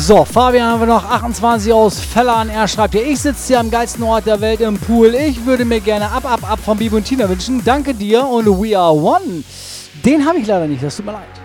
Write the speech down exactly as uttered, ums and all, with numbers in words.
So, Fabian haben wir noch achtundzwanzig aus Fellern. Er schreibt hier, ich sitze hier am geilsten Ort der Welt im Pool. Ich würde mir gerne ab, ab, ab von Bibi und Tina wünschen. Danke dir und We Are One. Den habe ich leider nicht, das tut mir leid.